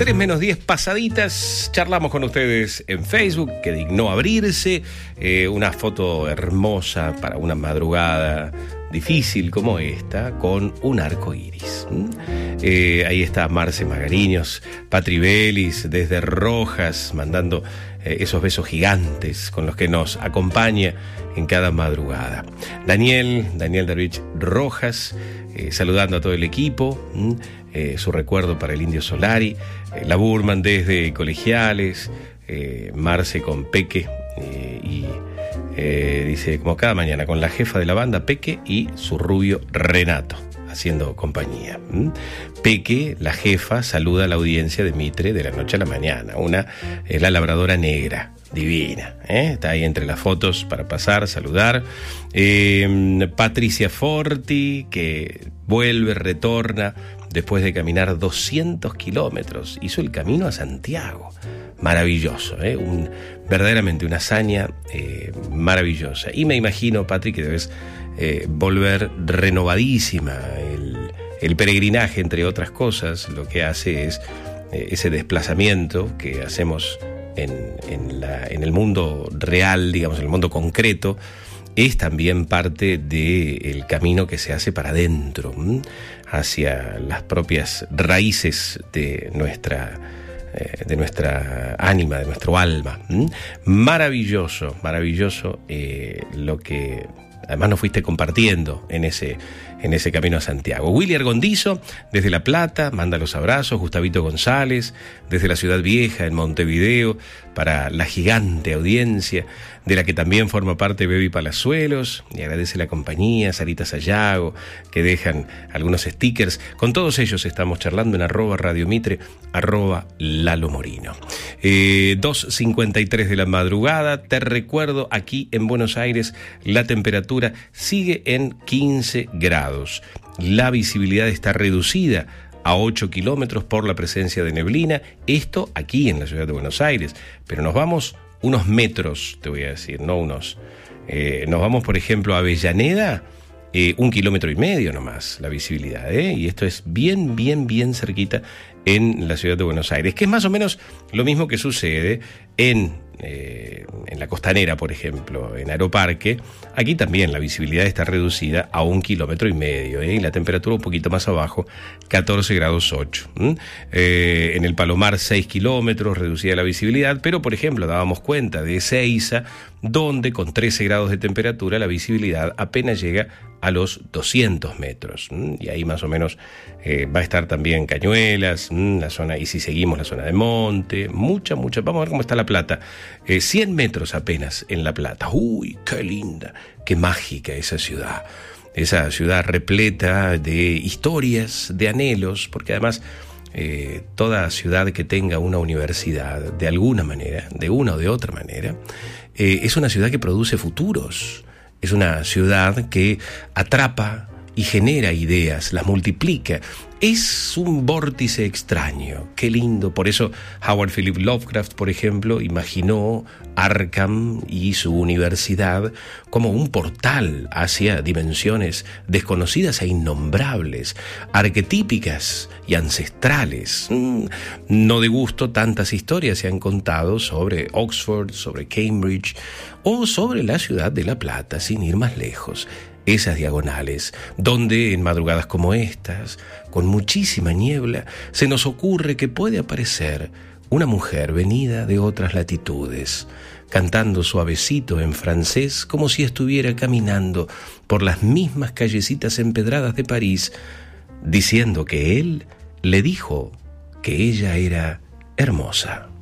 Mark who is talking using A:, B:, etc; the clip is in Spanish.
A: 3 menos 10 pasaditas, charlamos con ustedes en Facebook, que dignó abrirse, una foto hermosa para una madrugada difícil como esta, con un arco iris. Ahí está Marce Magariños, Patri Belis, desde Rojas, mandando esos besos gigantes con los que nos acompaña en cada madrugada. Daniel Dervich Rojas, saludando a todo el equipo, su recuerdo para el Indio Solari, la Burman desde Colegiales, Marce con Peque, y dice, como cada mañana, con la jefa de la banda, Peque, y su rubio Renato, haciendo compañía. Peque, la jefa, saluda a la audiencia de Mitre de la noche a la mañana. Una es la labradora negra, divina, está ahí entre las fotos para pasar, saludar. Patricia Forti, que vuelve, retorna después de caminar 200 kilómetros, hizo el camino a Santiago. Maravilloso, verdaderamente una hazaña maravillosa. Y me imagino, Patri, que debes volver renovadísima. El peregrinaje, entre otras cosas, lo que hace es ese desplazamiento que hacemos en el mundo real, digamos, en el mundo concreto, es también parte del camino que se hace para adentro, hacia las propias raíces de nuestra ánima, de nuestro alma. Maravilloso lo que además nos fuiste compartiendo en ese camino a Santiago. Willy Argondizo, desde La Plata, manda los abrazos. Gustavito González, desde la Ciudad Vieja, en Montevideo, para la gigante audiencia, de la que también forma parte Bebi Palazuelos, y agradece la compañía. Sarita Sayago, que dejan algunos stickers. Con todos ellos estamos charlando en @Radio Mitre, @Lalo Morino. 2:53 de la madrugada. Te recuerdo, aquí en Buenos Aires la temperatura sigue en 15 grados. La visibilidad está reducida a 8 kilómetros por la presencia de neblina. Esto aquí en la ciudad de Buenos Aires. Pero nos vamos unos metros, te voy a decir, no unos. Nos vamos, por ejemplo, a Avellaneda, 1,5 kilómetros nomás la visibilidad, y esto es bien cerquita en la ciudad de Buenos Aires, que es más o menos lo mismo que sucede en la Costanera, por ejemplo, en Aeroparque. Aquí también la visibilidad está reducida a 1,5 kilómetros, y la temperatura un poquito más abajo, 14 grados 8. En el Palomar, 6 kilómetros, reducida la visibilidad, pero por ejemplo dábamos cuenta de Ezeiza, donde con 13 grados de temperatura la visibilidad apenas llega a los 200 metros. Y ahí más o menos va a estar también Cañuelas, la zona, y si seguimos la zona de Monte, mucha, vamos a ver cómo está La Plata. 100 metros apenas en La Plata. ¡Uy, qué linda, qué mágica esa ciudad! Esa ciudad repleta de historias, de anhelos, porque además toda ciudad que tenga una universidad, de alguna manera, de una o de otra manera, es una ciudad que produce futuros. Es una ciudad que atrapa y genera ideas, las multiplica. Es un vórtice extraño, qué lindo. Por eso Howard Philip Lovecraft, por ejemplo, imaginó Arkham y su universidad como un portal hacia dimensiones desconocidas e innombrables, arquetípicas y ancestrales. No de gusto, tantas historias se han contado sobre Oxford, sobre Cambridge o sobre la ciudad de La Plata, sin ir más lejos. Esas diagonales, donde en madrugadas como estas, con muchísima niebla, se nos ocurre que puede aparecer una mujer venida de otras latitudes, cantando suavecito en francés, como si estuviera caminando por las mismas callecitas empedradas de París, diciendo que él le dijo que ella era hermosa.